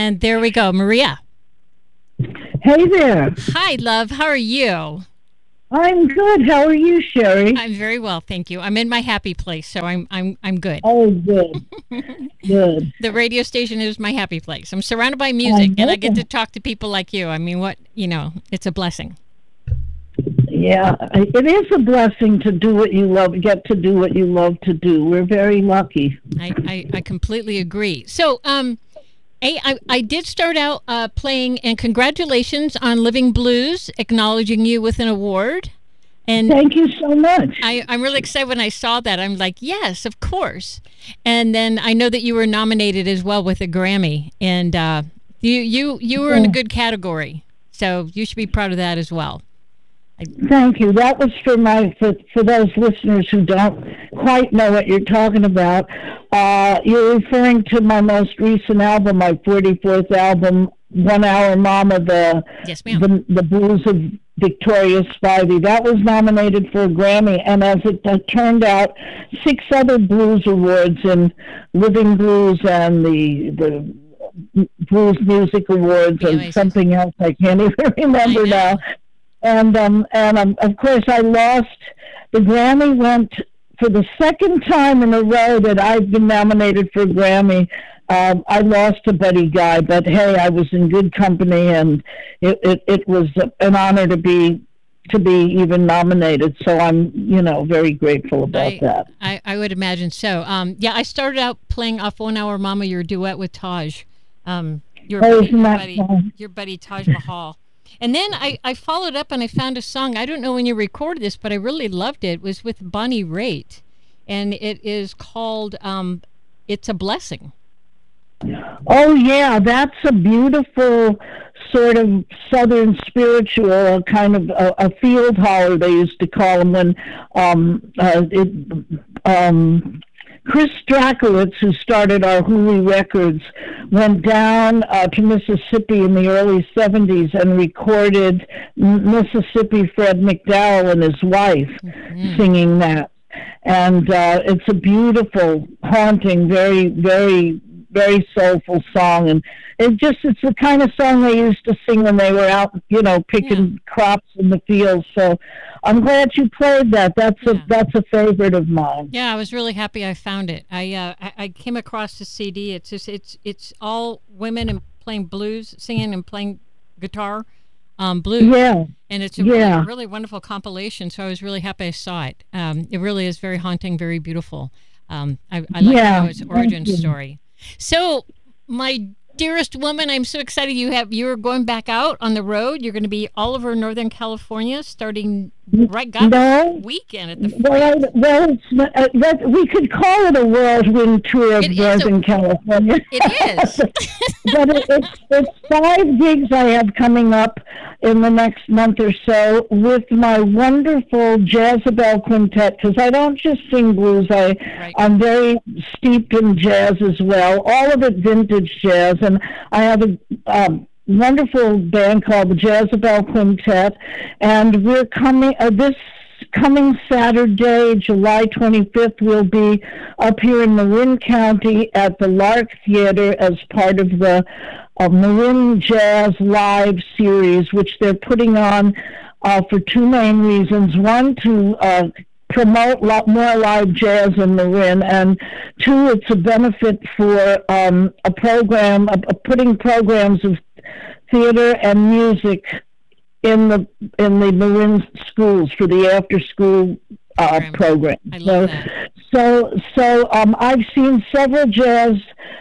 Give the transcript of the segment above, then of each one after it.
And there we go. Maria. Hey there. Hi, love. How are you? I'm good. How are you, Sherry? I'm very well, thank you. I'm in my happy place, so I'm good. Oh, good. Good. The radio station is my happy place. I'm surrounded by music, and I get to talk to people like you. I mean, it's a blessing. Yeah, it is a blessing to do what you love, get to do what you love to do. We're very lucky. I completely agree. So, I did start out playing, and congratulations on Living Blues, acknowledging you with an award. And thank you so much. I'm really excited when I saw that. I'm like, yes, of course. And then I know that you were nominated as well with a Grammy, and you were in a good category, so you should be proud of that as well. Thank you. That was for those listeners who don't quite know what you're talking about. You're referring to my most recent album, my 44th album, 1 Hour Mama, yes, ma'am. The Blues of Victoria Spivey. That was nominated for a Grammy, and as it turned out, 6 other blues awards in Living Blues and the Blues Music Awards and something else I can't even remember now. And of course, I lost. The Grammy went for the second time in a row that I've been nominated for a Grammy. I lost to Buddy Guy, but hey, I was in good company, and it was an honor to be even nominated. So I'm very grateful about that. I would imagine so. I started out playing off 1 Hour Mama, your duet with Taj, your buddy Taj Mahal. And then I followed up and I found a song. I don't know when you recorded this, but I really loved it. It was with Bonnie Raitt, and it is called It's a Blessing. Oh, yeah, that's a beautiful sort of Southern spiritual, kind of a field holler, they used to call them, when Chris Strakowitz, who started our Hulu Records, went down to Mississippi in the early 70s and recorded Mississippi Fred McDowell and his wife singing that. And it's a beautiful, haunting, very, very, very soulful song. And it's the kind of song they used to sing when they were out, picking crops in the fields. So I'm glad you played that. That's a favorite of mine. Yeah, I was really happy I found it. I came across the CD. It's all women and playing blues, singing and playing guitar, blues. Yeah. And it's a really, really wonderful compilation. So I was really happy I saw it. It really is very haunting, very beautiful. I like to know its origin story. So, my dearest woman, I'm so excited you're going back out on the road. You're going to be all over Northern California starting weekend at the we could call it a whirlwind tour of Northern California. It is. But it's 5 gigs I have coming up in the next month or so with my wonderful Jazzabelle Quintet, because I don't just sing blues. I'm very steeped in jazz as well, all of it vintage jazz, and I have a wonderful band called the Jazzabelle Quintet, and we're coming this coming Saturday, July 25th, we'll be up here in Marin County at the Lark Theater as part of the Marin Jazz Live series, which they're putting on for 2 main reasons. One, to promote a lot more live jazz in Marin, and 2, it's a benefit for a program, putting programs of theater and music in the Marin schools for the after school program. I love that. So I've seen several jazz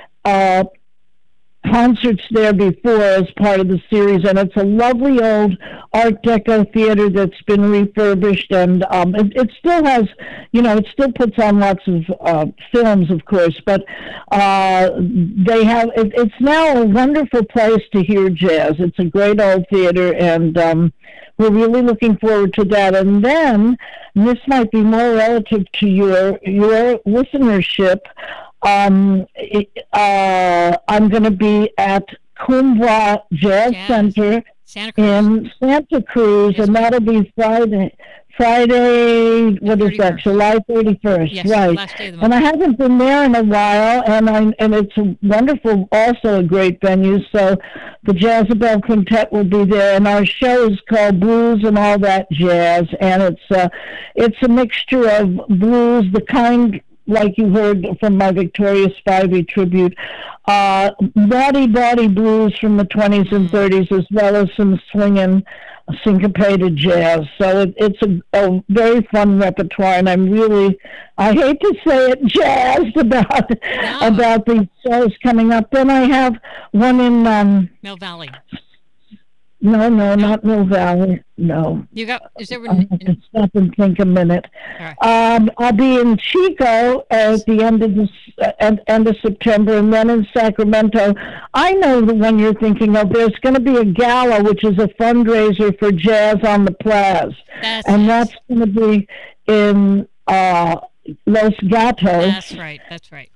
concerts there before as part of the series, and it's a lovely old Art Deco theater that's been refurbished, and it still has, it still puts on lots of films, of course, but they have, it's now a wonderful place to hear jazz. It's a great old theater, and we're really looking forward to that. And then, and this might be more relative to your listenership, I'm going to be at Kumbwa Jazz Center in Santa Cruz, and that'll be Friday, what is that? July 31st, yes, right? Last day of the month. And I haven't been there in a while, and it's a wonderful, also a great venue. So the Jezebel Quintet will be there, and our show is called Blues and All That Jazz, and it's a mixture of blues, the kind like you heard from my Victoria Spivey tribute, naughty body blues from the 20s and 30s, as well as some swinging, syncopated jazz. So it's a very fun repertoire, and I hate to say it, jazzed about these shows coming up. Then I have one in Mill Valley. No, not Mill Valley. No. You got? Is there? I have to stop and think a minute. Right. I'll be in Chico at the end of September, and then in Sacramento. I know the one you're thinking of. There's going to be a gala, which is a fundraiser for Jazz on the Plaz, that's going to be in Los Gatos. That's right.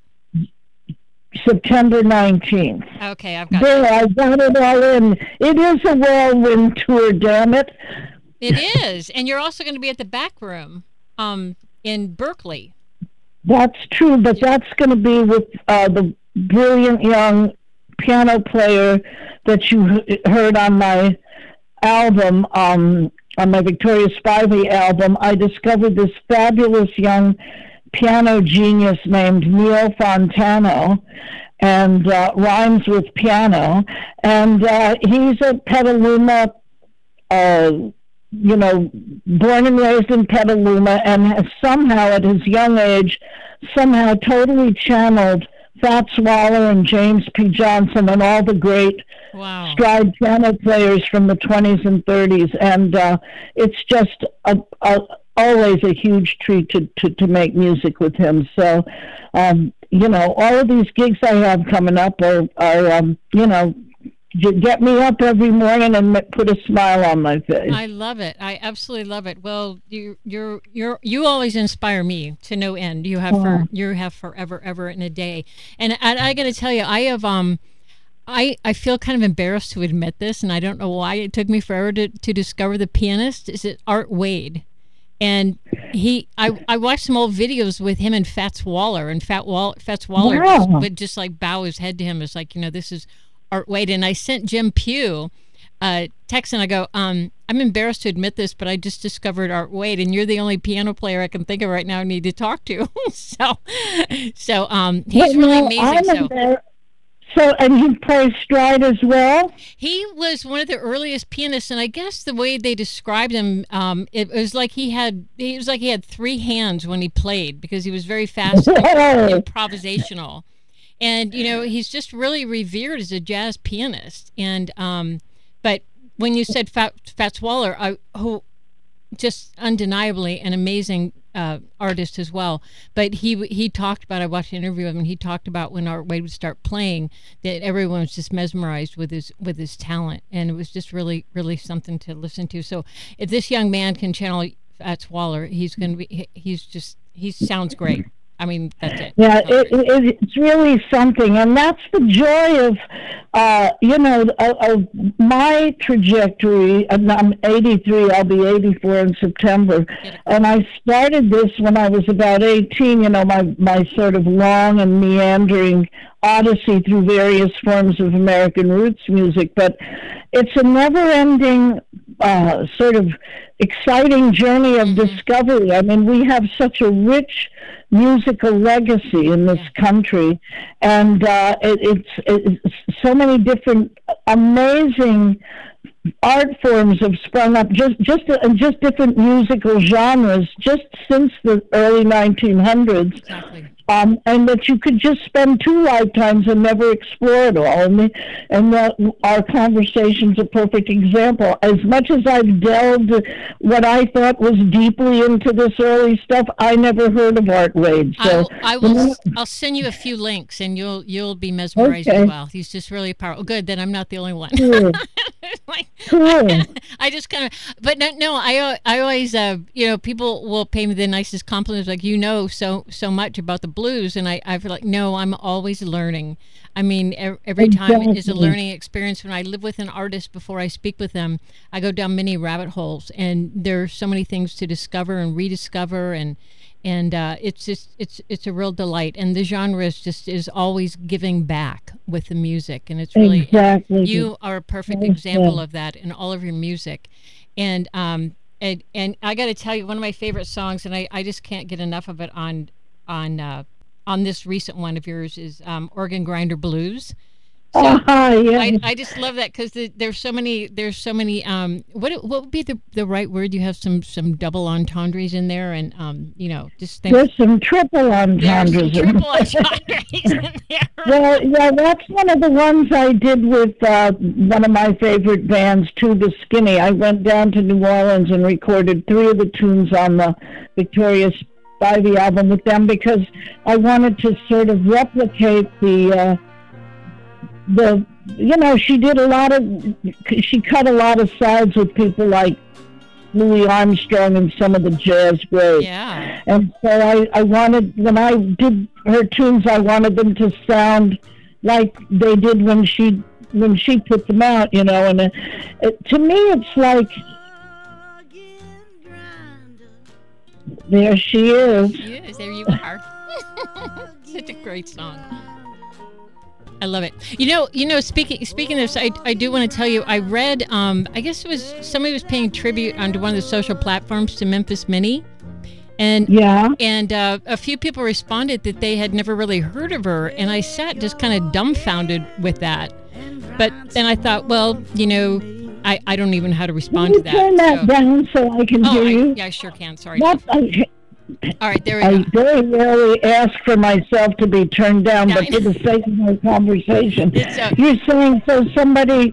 September 19th. Okay, I've got there. I got it all in. It is a whirlwind tour, damn it. It is, and you're also going to be at the Back Room, in Berkeley. That's true, but that's going to be with the brilliant young piano player that you heard on my album, on my Victoria Spivey album. I discovered this fabulous young piano genius named Neil Fontano, and rhymes with piano, and he's a Petaluma, born and raised in Petaluma, and has somehow at his young age totally channeled Fats Waller and James P. Johnson and all the great stride piano players from the 20s and 30s, and it's just always a huge treat to make music with him. So, all of these gigs I have coming up are get me up every morning and put a smile on my face. I love it. I absolutely love it. Well, you always inspire me to no end. You have forever, ever in a day. And I got to tell you, I have I feel kind of embarrassed to admit this, and I don't know why it took me forever to discover the pianist. Is it Art Wade? And I watched some old videos with him and Fats Waller, and Fats Waller would just like bow his head to him. It's like, this is Art Wade. And I sent Jim Pugh a text, and I go, I'm embarrassed to admit this, but I just discovered Art Wade, and you're the only piano player I can think of right now I need to talk to. so he's really amazing. So, and he plays stride as well? He was one of the earliest pianists, and I guess the way they described him, it was like he had three hands when he played, because he was very fast and improvisational. And, he's just really revered as a jazz pianist. And, but when you said Fats Waller, who just undeniably an amazing artist as well, but he talked about, I watched an interview of him, and he talked about when Art Wade would start playing, that everyone was just mesmerized with his talent, and it was just really, really something to listen to. So if this young man can channel Fats Waller, he sounds great. I mean, that's it. Yeah, it's really something, and that's the joy of my trajectory. And I'm 83. I'll be 84 in September, and I started this when I was about 18. My sort of long and meandering odyssey through various forms of American roots music, but it's a never-ending sort of exciting journey of discovery. I mean, we have such a rich musical legacy in this country, and it's so many different amazing art forms have sprung up, just different musical genres just since the early 1900s. Exactly. And that you could just spend 2 lifetimes and never explore it all. And our conversation's a perfect example. As much as I've delved what I thought was deeply into this early stuff, I never heard of Art Wade. So I'll send you a few links, and you'll be mesmerized as well. He's just really powerful. Good, then I'm not the only one. Cool. I just kind of, but no, I always, people will pay me the nicest compliments, like, so much about the about blues, and I feel like, no, I'm always learning. I mean, every time is a learning experience. When I live with an artist, before I speak with them, I go down many rabbit holes, and there are so many things to discover and rediscover, and it's a real delight. And the genre is always giving back with the music, and it's really you are a perfect example of that in all of your music, and I got to tell you, one of my favorite songs, and I just can't get enough of it on this recent one of yours is Organ Grinder Blues. So yes. I just love that because there's so many what would be the right word? You have some double entendres in there, and just think there's some triple entendres. In there. Well, yeah, that's one of the ones I did with one of my favorite bands, Tuba Skinny. I went down to New Orleans and recorded 3 of the tunes on the Victoria Spivey album with them because I wanted to sort of replicate she cut a lot of sides with people like Louis Armstrong and some of the jazz greats. Yeah. And so I wanted, when I did her tunes, I wanted them to sound like they did when she put them out, and to me it's like, there she is. Yes, there you are. Such a great song. I love it. Speaking of this, I do want to tell you, I read, I guess it was somebody was paying tribute onto one of the social platforms to Memphis Minnie. And a few people responded that they had never really heard of her. And I sat just kind of dumbfounded with that. But then I thought, well, I don't even know how to respond to that. Turn that down so I can hear you. Yeah, I sure can. Sorry. All right, there we go. I very rarely ask for myself to be turned down, but for the sake of our conversation, you're saying so somebody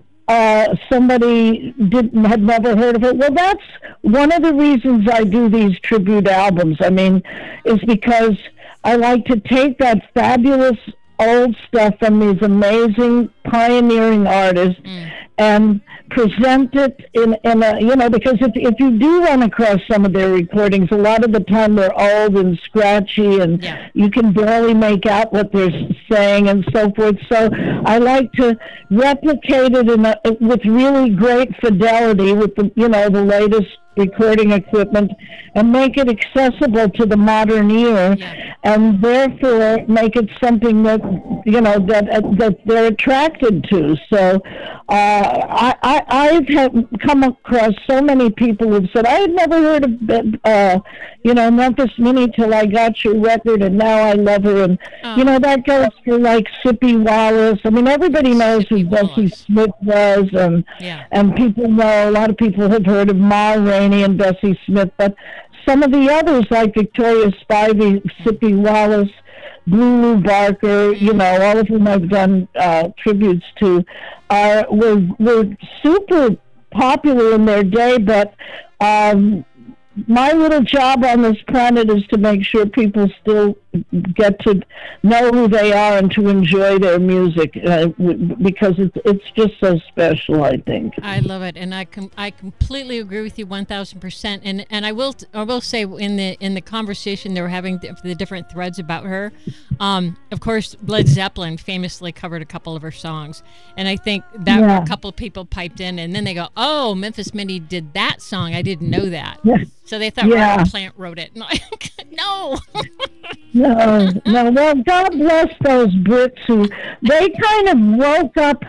had never heard of it. Well, that's one of the reasons I do these tribute albums. I mean, is because I like to take that fabulous old stuff from these amazing pioneering artists and present it in a, because if you do run across some of their recordings, a lot of the time they're old and scratchy and you can barely make out what they're saying and so forth. So I like to replicate it with really great fidelity with the latest recording equipment and make it accessible to the modern ear, and therefore make it something that that they're attracted to. So I've come across so many people who've said, I had never heard of Memphis Minnie till I got your record, and now I love her. And that goes for like Sippy Wallace. I mean, everybody knows who Bessie Smith was, and people know, a lot of people have heard of Ma Rainey and Bessie Smith, but some of the others like Victoria Spivey, Sippy Wallace, Lulu Barker, all of whom I've done tributes to, were super popular in their day, but my little job on this planet is to make sure people still get to know who they are and to enjoy their music because it's just so special, I think. I love it, and I completely agree with you 1,000%. And I will say in the conversation they were having the different threads about her, of course Led Zeppelin famously covered a couple of her songs, and I think that a couple of people piped in, and then they go, "Oh, Memphis Minnie did that song. I didn't know that." Yeah. So they thought Robert Plant wrote it. No. No. Well, God bless those Brits who they kind of woke up.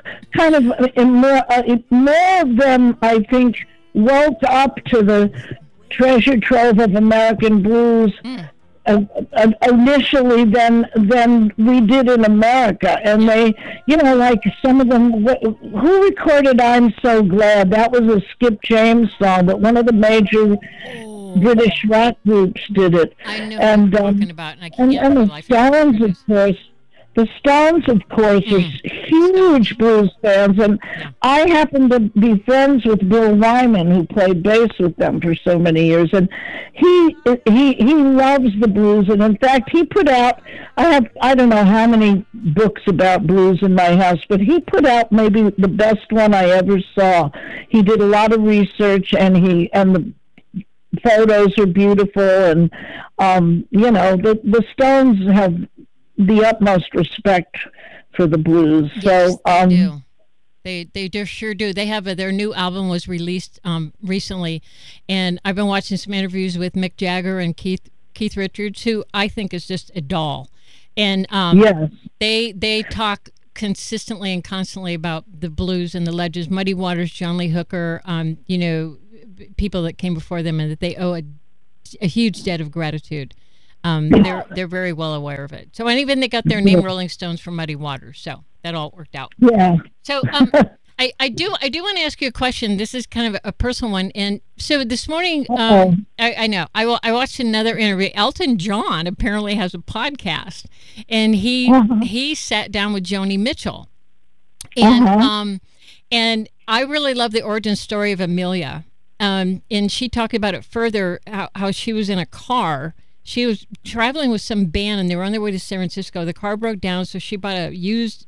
More of them, I think, woke up to the treasure trove of American blues initially than we did in America. And they, like some of them, who recorded "I'm So Glad"? That was a Skip James song, but one of the major British rock groups did it. I know what you're talking about, and I can't the Stones, of course. The Stones, of course, are huge blues fans, and I happen to be friends with Bill Wyman, who played bass with them for so many years, and he loves the blues, and in fact, he put out, I don't know how many books about blues in my house, but he put out maybe the best one I ever saw. He did a lot of research, and the photos are beautiful, and the Stones have the utmost respect for the blues. Yes, they do. They sure do. They have their new album was released recently, and I've been watching some interviews with Mick Jagger and Keith Richards, who I think is just a doll, and yes. they talk consistently and constantly about the blues and the legends, Muddy Waters, John Lee Hooker, people that came before them, and that they owe a huge debt of gratitude. They're very well aware of it. So, and even they got their name Rolling Stones from Muddy Waters. So that all worked out. Yeah. So, I do want to ask you a question. This is kind of a personal one. And so this morning, I know I watched another interview. Elton John apparently has a podcast, and he sat down with Joni Mitchell, and and I really love the origin story of Amelia. And she talked about it further, how she was in a car. She was traveling with some band, and they were on their way to San Francisco. The car broke down, so she bought a used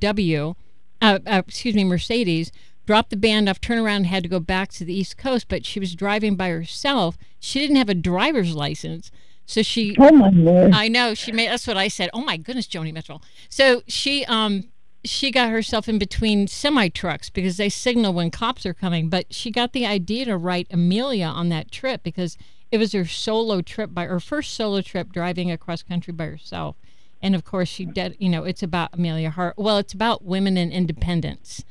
Mercedes, dropped the band off, turned around, and had to go back to the East Coast. But she was driving by herself. She didn't have a driver's license, so she. Oh my Lord! I know that's what I said. Oh my goodness, Joni Mitchell. So she got herself in between semi trucks because they signal when cops are coming. But she got the idea to write Amelia on that trip because it was her first solo trip driving across country by herself. And of course she did, it's about Amelia Hart. Well, it's about women and independence.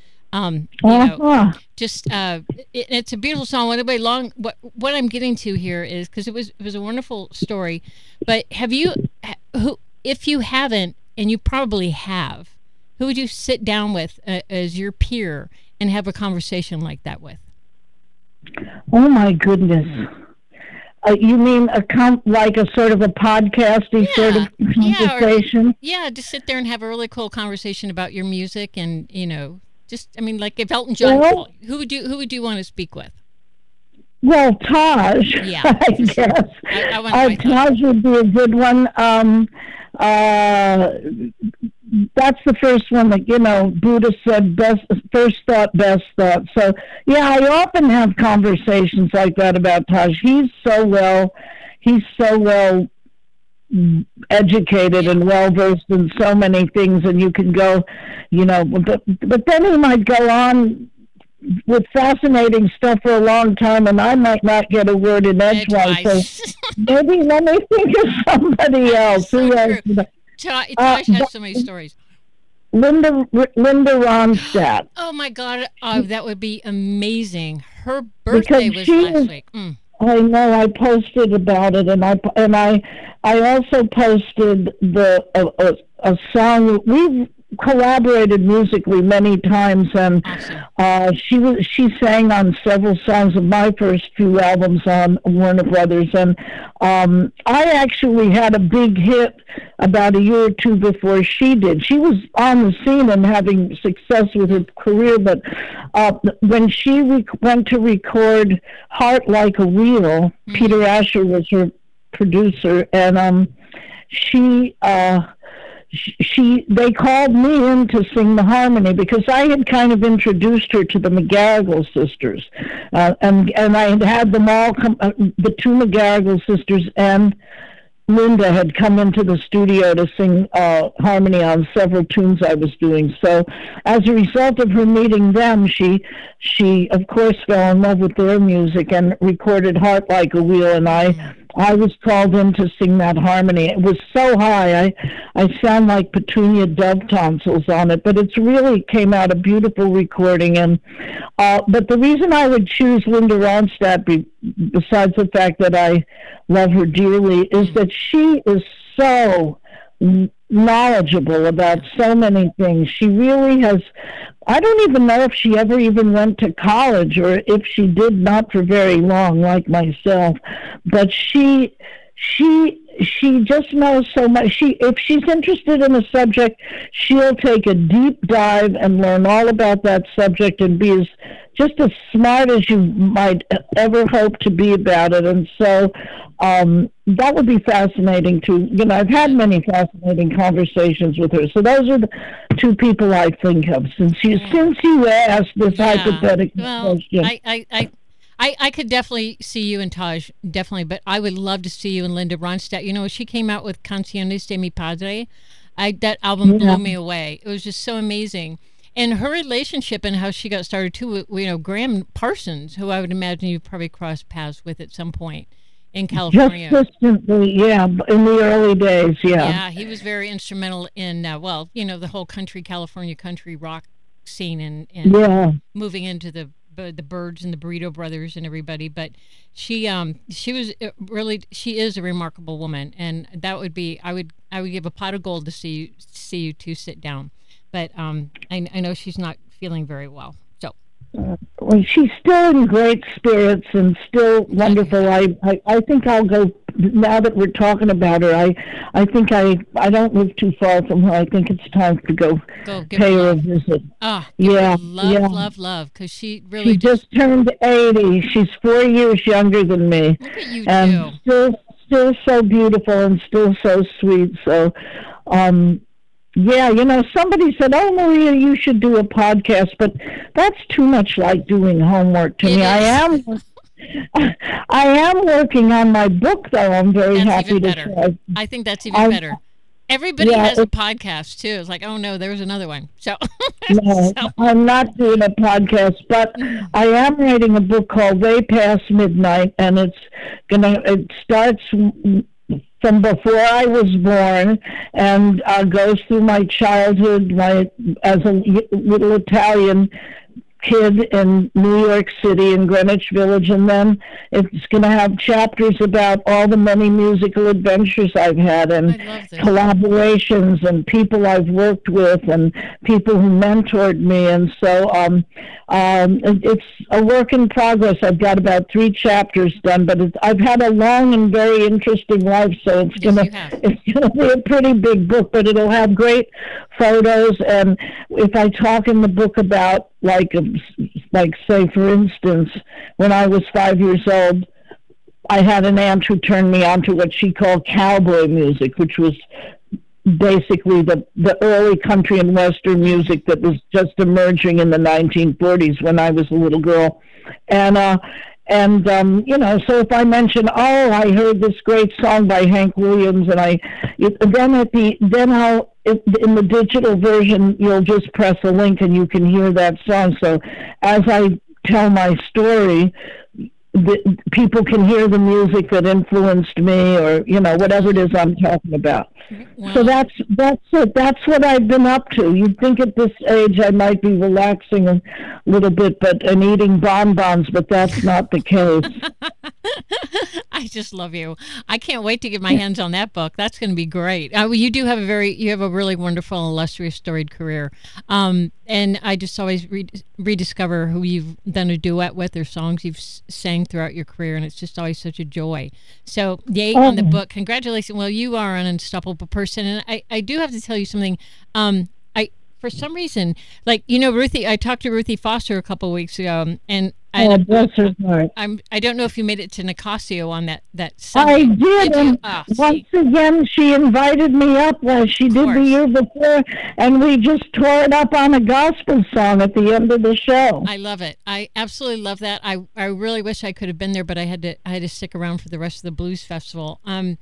It's a beautiful song. What I'm getting to here is, because it was a wonderful story, but if you haven't, and you probably have, who would you sit down with as your peer and have a conversation like that with? Oh my goodness. You mean like a sort of a podcasty sort of conversation? Just sit there and have a really cool conversation about your music, and like if Elton John called, who would you want to speak with? Well, Taj, I guess. Taj would be a good one. That's the first one that, Buddha said, first thought, best thought. So, I often have conversations like that about Taj. He's so well educated and well-versed in so many things, and you can go, but then he might go on with fascinating stuff for a long time, and I might not get a word in edgewise. So maybe let me think of somebody else. Taj has so many stories. Linda Ronstadt. Oh my God! That would be amazing. Her birthday was last week. I know. I posted about it, and I also posted a song. We've collaborated musically many times, and she sang on several songs of my first few albums on Warner Brothers, and I actually had a big hit about a year or two before she did. She was on the scene and having success with her career, but when she went to record Heart Like a Wheel, Peter Asher was her producer, and they called me in to sing the harmony because I had kind of introduced her to the McGarrigle sisters, and I had them all come. The two McGarrigle sisters and Linda had come into the studio to sing harmony on several tunes I was doing. So, as a result of her meeting them, she of course fell in love with their music and recorded Heart Like a Wheel, and I was called in to sing that harmony. It was so high, I sound like Petunia Dove tonsils on it, but it's really came out a beautiful recording. And but the reason I would choose Linda Ronstadt, besides the fact that I love her dearly, is that she is so knowledgeable about so many things. She really has. I don't even know if she ever even went to college, or if she did, not for very long, like myself. But she just knows so much. If she's interested in a subject, she'll take a deep dive and learn all about that subject and be just as smart as you might ever hope to be about it. And so that would be fascinating too. I've had many fascinating conversations with her. So those are the two people I think of since you asked this hypothetical question. I could definitely see you and Taj, definitely, but I would love to see you and Linda Ronstadt. You know, she came out with Canciones de mi Padre. That album blew me away. It was just so amazing. And her relationship and how she got started too, you know, Graham Parsons, who I would imagine you probably crossed paths with at some point in California. Just distantly, yeah, in the early days, yeah. Yeah, he was very instrumental in, well, you know, the whole California country rock scene and moving into the Byrds and the Burrito Brothers and everybody. But she was she is a remarkable woman, and that would be I would give a pot of gold to see you two sit down. But I know she's not feeling very well. So well, she's still in great spirits and still wonderful. I think I'll go now that we're talking about her. I think I don't live too far from her. I think it's time to go pay her a visit. Love, because she really just turned 80. She's 4 years younger than me. Look at you, and still so beautiful and still so sweet. So, yeah, you know, somebody said, "Oh, Maria, you should do a podcast," but that's too much like doing homework to me. I am working on my book, though. I'm very happy to say. I think that's even better. Everybody has a podcast, too. It's like, oh, no, there's another one. So, I'm not doing a podcast, but I am writing a book called Way Past Midnight, and it starts from before I was born and goes through my childhood as a little Italian kid in New York City in Greenwich Village, and then it's going to have chapters about all the many musical adventures I've had and collaborations and people I've worked with and people who mentored me. And so it's a work in progress. I've got about 3 chapters done, but I've had a long and very interesting life, so it's gonna be a pretty big book, but it'll have great photos. And if I talk in the book about like say, for instance, when I was 5 years old, I had an aunt who turned me on to what she called cowboy music, which was basically the early country and western music that was just emerging in the 1940s when I was a little girl. And you know, so if I mention, I heard this great song by Hank Williams, and in the digital version, you'll just press a link and you can hear that song. So as I tell my story, people can hear the music that influenced me, or, you know, whatever it is I'm talking about. Wow. So that's it. That's what I've been up to. You'd think at this age I might be relaxing a little bit and eating bonbons, but that's not the case. I just love you. I can't wait to get my hands on that book. That's going to be great. You do have you have a really wonderful, illustrious, storied career. And I just always rediscover who you've done a duet with or songs you've sang throughout your career, and it's just always such a joy. So, yay on the book. Congratulations. Well, you are an unstoppable person, and I do have to tell you something. For some reason, like, you know, Ruthie, I talked to Ruthie Foster a couple of weeks ago, and bless her heart. I don't know if you made it to Nicasio on that Sunday. I did, and once again, she invited me up as she did the year before, and we just tore it up on a gospel song at the end of the show. I love it. I absolutely love that. I really wish I could have been there, but I had to stick around for the rest of the blues festival.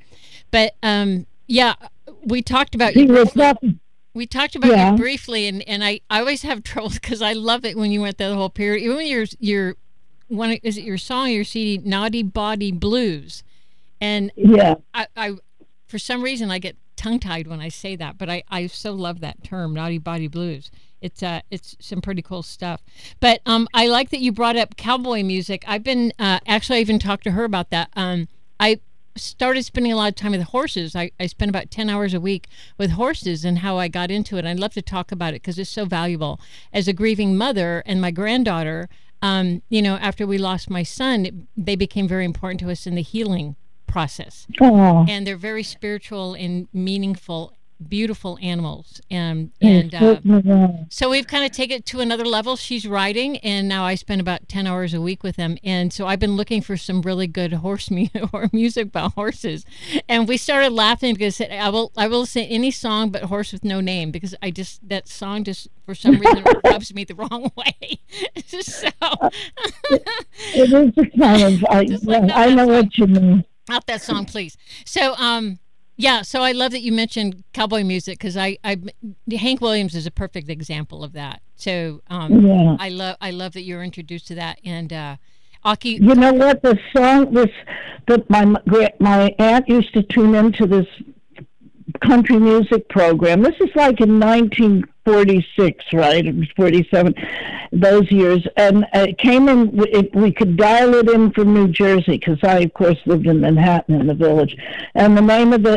Yeah, we talked about you. We talked about you briefly, and I always have trouble because I love it when you went through the whole period. Even is it your song or your CD, Naughty Body Blues? And I for some reason I get tongue-tied when I say that, but I so love that term, Naughty Body Blues. It's some pretty cool stuff. But I like that you brought up cowboy music. I've been actually I even talked to her about that. I started spending a lot of time with horses. I spent about 10 hours a week with horses and how I got into it. I'd love to talk about it because it's so valuable. As a grieving mother and my granddaughter, you know, after we lost my son, they became very important to us in the healing process. Aww. And they're very spiritual and meaningful beautiful animals, and Yeah. so we've kind of taken it to another level. She's riding, and now I spend about 10 hours a week with them, and so I've been looking for some really good horse or music about horses, and we started laughing because I will sing any song but Horse with No Name, because that song just for some reason rubs me the wrong way. So it is a kind of I know what you mean. Not that song, please. So yeah, so I love that you mentioned cowboy music, because Hank Williams is a perfect example of that. So I love that you're introduced to that. And Aki, you know what, the song that my aunt used to tune into this country music program. This is like in 1946, right? It was 47, those years. And it came in, we could dial it in from New Jersey, because I, of course, lived in Manhattan in the Village. And the name of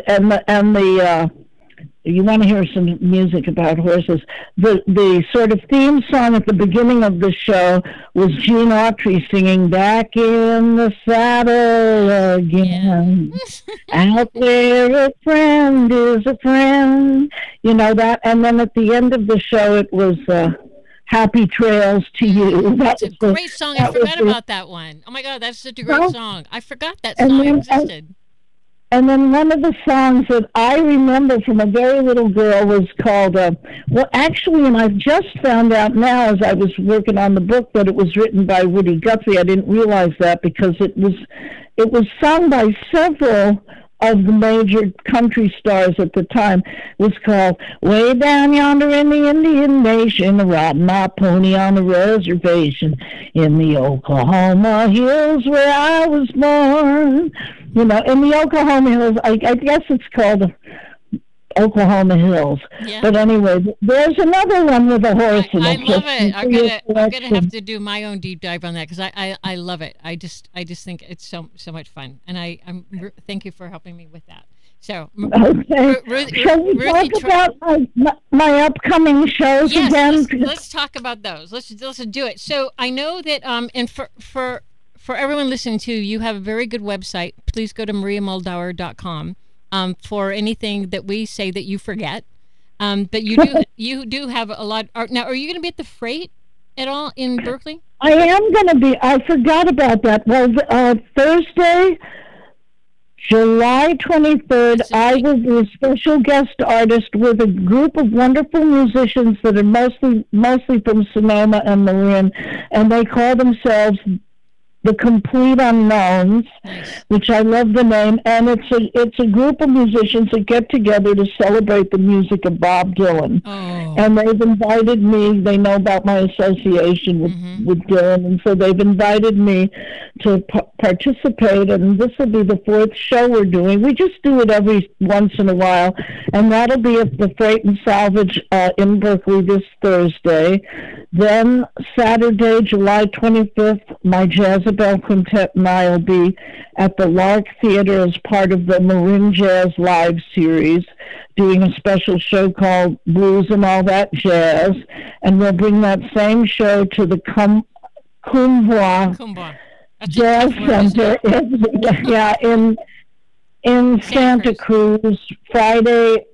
you want to hear some music about horses. The sort of theme song at the beginning of the show was Gene Autry singing "Back in the Saddle Again." Out there, a friend is a friend. You know that. And then at the end of the show, it was "Happy Trails to You." That's a great song. I forgot about that one. Oh my God, that's such a great song. I forgot that song existed. And then one of the songs that I remember from a very little girl was called, and I just found out now as I was working on the book that it was written by Woody Guthrie. I didn't realize that because it was sung by several of the major country stars at the time. It was called "Way Down Yonder in the Indian Nation, riding my pony on the reservation in the Oklahoma hills where I was born." You know, in the Oklahoma hills, I guess it's called Oklahoma Hills. Yeah. But anyway, there's another one with a horse in it. I love it. I'm gonna have to do my own deep dive on that, because I love it. I just think it's so much fun, and I'm thank you for helping me with that. So, okay. Shall we talk about my upcoming shows again? Let's talk about those. Let's do it. So I know that and for everyone listening to, you have a very good website. Please go to mariamuldauer.com for anything that we say that you forget. But you do have a lot. Now, are you going to be at the Freight at all in Berkeley? I am going to be. I forgot about that. Well, Thursday, July 23rd, I will be a special guest artist with a group of wonderful musicians that are mostly from Sonoma and Marin, and they call themselves The Complete Unknowns, which I love the name, and it's a group of musicians that get together to celebrate the music of Bob Dylan. Oh. And they've invited me. They know about my association with Dylan, and so they've invited me to participate. And this will be the fourth show we're doing. We just do it every once in a while, and that'll be at the Freight and Salvage in Berkeley this Thursday. Then Saturday, July 25th, my Jezebel Quintet and I will be at the Lark Theater as part of the Marin Jazz Live series, doing a special show called Blues and All That Jazz. And we'll bring that same show to the Kumbwa Jazz Center in Santa Cruz, Friday,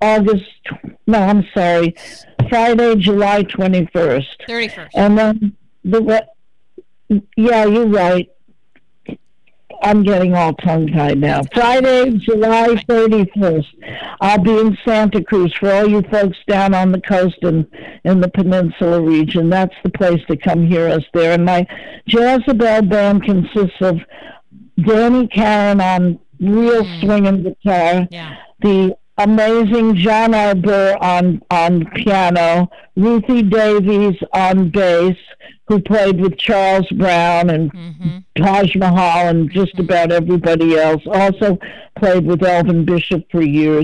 July 21st. 31st. And then you're right. I'm getting all tongue-tied now. Friday, July 31st. I'll be in Santa Cruz for all you folks down on the coast and in the peninsula region. That's the place to come hear us there. And my Jezebel band consists of Danny Karen on real swinging guitar, the amazing John Arbor on piano, Ruthie Davies on bass, who played with Charles Brown and Taj Mahal and just about everybody else. Also played with Elvin Bishop for years.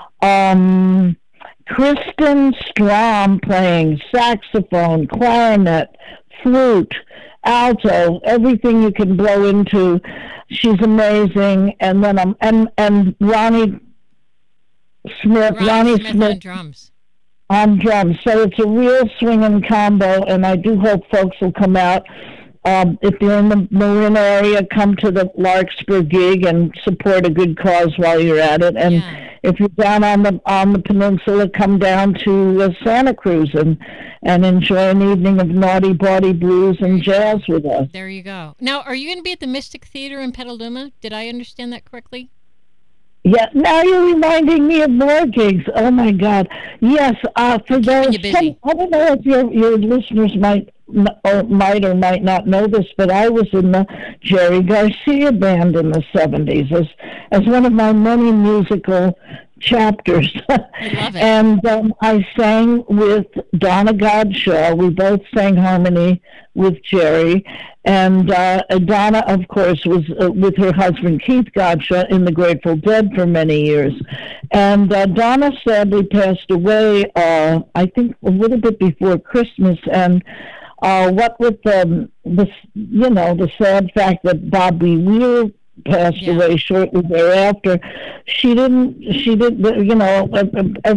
Kristen Strom playing saxophone, clarinet, flute, alto, everything you can blow into. She's amazing. And then and Ronnie Smith on drums. On drums. So it's a real swinging combo, and I do hope folks will come out. if you're in the Marin area, come to the Larkspur gig and support a good cause while you're at it. And if you're down on the peninsula, come down to Santa Cruz and enjoy an evening of Naughty Bawdy Blues and jazz with us. There you go. Now, are you going to be at the Mystic Theater in Petaluma? Did I understand that correctly? Yeah, now you're reminding me of more gigs. Oh my God! Yes, for those, I don't know if your listeners might or might not know this, but I was in the Jerry Garcia band in the '70s as one of my many musical chapters. I love it. And I sang with Donna Godshaw. We both sang harmony with Jerry. And Donna, of course, was with her husband, Keith Godshaw, in the Grateful Dead for many years. And Donna sadly passed away, I think, a little bit before Christmas. And what with the sad fact that Bobby Weir passed away shortly thereafter, she didn't,